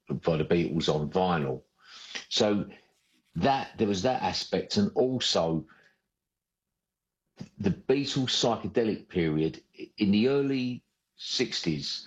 by the Beatles on vinyl. So that there was that aspect, and also the Beatles psychedelic period in the early '60s.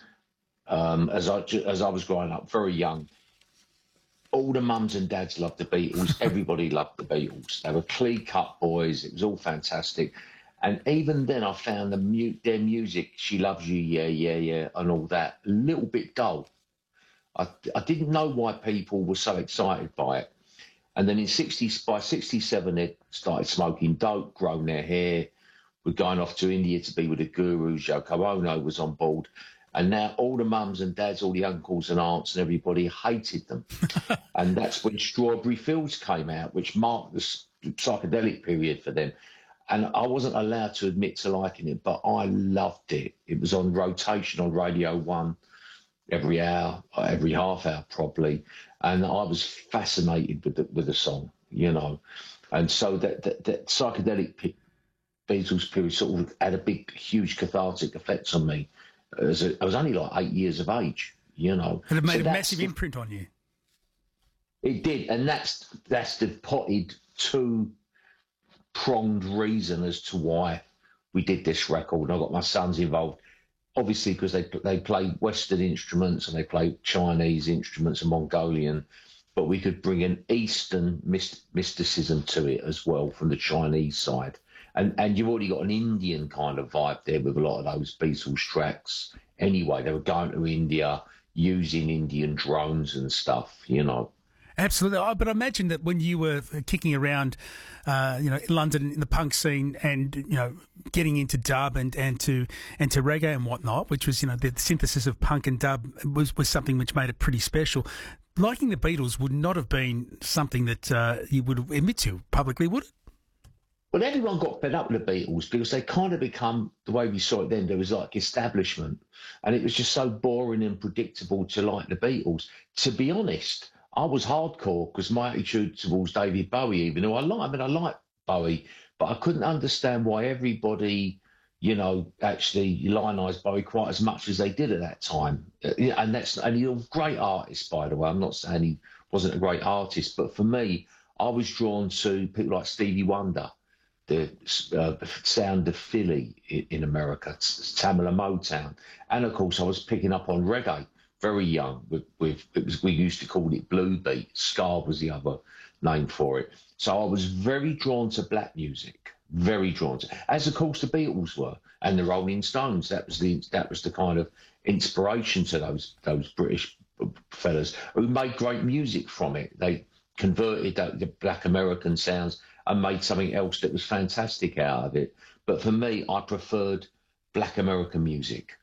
As I was growing up, very young, all the mums and dads loved the Beatles. Everybody loved the Beatles. They were clean-cut boys. It was all fantastic. And even then, I found their music, "She Loves You," "Yeah, Yeah, Yeah," and all that, a little bit dull. I didn't know why people were so excited by it. And then by '67, they started smoking dope, growing their hair, were going off to India to be with the gurus. Yoko Ono was on board. And now all the mums and dads, all the uncles and aunts and everybody hated them. And that's when Strawberry Fields came out, which marked the psychedelic period for them. And I wasn't allowed to admit to liking it, but I loved it. It was on rotation on Radio 1 every hour, every half hour probably. And I was fascinated with the song, you know. And so that psychedelic Beatles period sort of had a big, huge cathartic effect on me. I was only like 8 years of age, you know. And it made a massive imprint on you. It did, and that's the potted two-pronged reason as to why we did this record. I got my sons involved, obviously because they play Western instruments and they play Chinese instruments and Mongolian, but we could bring an Eastern mysticism to it as well from the Chinese side. And you've already got an Indian kind of vibe there with a lot of those Beatles tracks. Anyway, they were going to India, using Indian drones and stuff, you know. Absolutely. But I imagine that when you were kicking around, in London in the punk scene and, getting into dub and to reggae and whatnot, which was, the synthesis of punk and dub was something which made it pretty special. Liking the Beatles would not have been something that you would admit to publicly, would it? Well, everyone got fed up with the Beatles because they kind of become, the way we saw it then, there was like establishment. And it was just so boring and predictable to like the Beatles. To be honest, I was hardcore because my attitude towards David Bowie, even though I like Bowie, but I couldn't understand why everybody, actually lionised Bowie quite as much as they did at that time. And he's a great artist, by the way. I'm not saying he wasn't a great artist, but for me, I was drawn to people like Stevie Wonder, the sound of Philly in America, Tamla Motown. And of course, I was picking up on reggae very young. We used to call it blue beat. Ska was the other name for it. So I was very drawn to black music, very drawn to, as of course the Beatles were, and the Rolling Stones. That was the kind of inspiration to those British fellas who made great music from it. They converted the black American sounds and made something else that was fantastic out of it. But for me, I preferred black American music.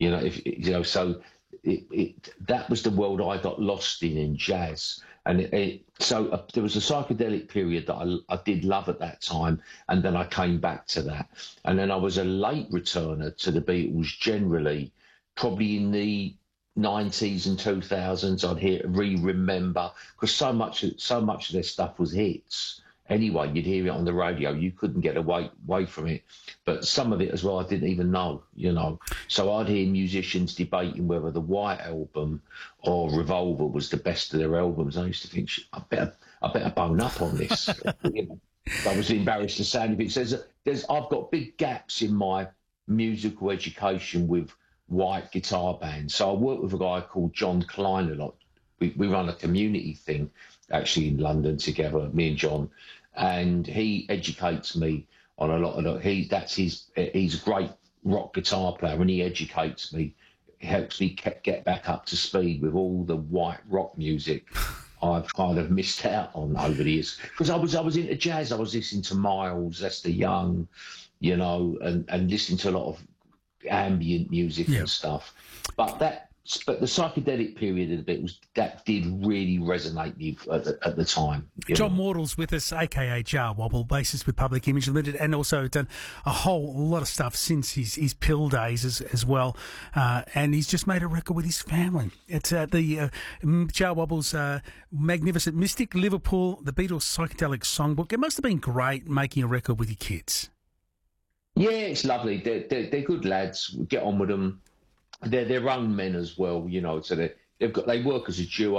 So that was the world I got lost in jazz. And so there was a psychedelic period that I did love at that time, and then I came back to that. And then I was a late returner to the Beatles generally, probably in the '90s and 2000s. I'd remember, because so much of their stuff was hits. Anyway, you'd hear it on the radio. You couldn't get away from it. But some of it as well, I didn't even know, So I'd hear musicians debating whether the White Album or Revolver was the best of their albums. I used to think, I better bone up on this. I was embarrassed to say anything. I've got big gaps in my musical education with white guitar bands. So I work with a guy called John Klein a lot. We run a community thing actually in London together, me and John, and he educates me on a lot of he's a great rock guitar player, and he educates me, helps me get back up to speed with all the white rock music I've kind of missed out on over the years. Because I was into jazz, I was listening to Miles, Lester Young, and listening to a lot of ambient music and stuff. But the psychedelic period of the Beatles, that did really resonate with me at the time. John Wardle's with us, a.k.a. Jar Wobble, bassist with Public Image Limited, and also done a whole lot of stuff since his Pill days as well. And he's just made a record with his family. It's the Jar Wobble's Magnificent Mystic, Liverpool, the Beatles Psychedelic Songbook. It must have been great making a record with your kids. Yeah, it's lovely. They're good lads. We get on with them. They're their own men as well, so they work as a duo.